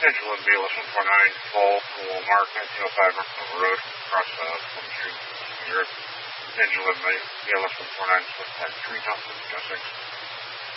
Angela BLS 149, full to Walmart, 1905 Markville Road, across Plum Street, New York. Angela BLS 149, split type 3 Johnson, 6.